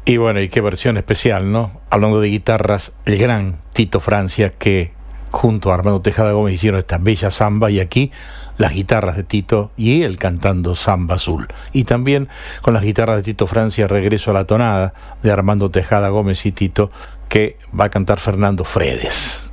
Y bueno, y qué versión especial, ¿no? Hablando de guitarras, el gran Tito Francia, que junto a Armando Tejada Gómez hicieron esta bella samba, y aquí las guitarras de Tito y él cantando Samba Azul. Y también con las guitarras de Tito Francia, Regreso a la tonada, de Armando Tejada Gómez y Tito, que va a cantar Fernando Fredes.